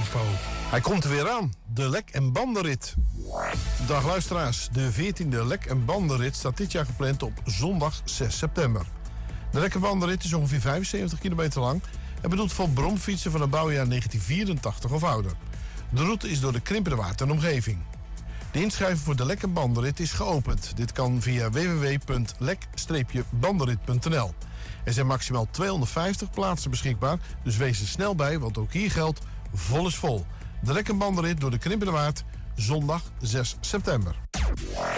info. Hij komt er weer aan, de Lek- en Bandenrit. Dag luisteraars, de 14e Lek- en Bandenrit staat dit jaar gepland op zondag 6 september. De Lek- en Bandenrit is ongeveer 75 kilometer lang en bedoeld voor bromfietsen van het bouwjaar 1984 of ouder. De route is door de Krimpenerwaard en omgeving. De inschrijving voor de Lek- en Bandenrit is geopend. Dit kan via www.lek-bandenrit.nl. Er zijn maximaal 250 plaatsen beschikbaar, dus wees er snel bij, want ook hier geldt vol is vol. De Lek- en Bandenrit door de Krimpenerwaard, zondag 6 september.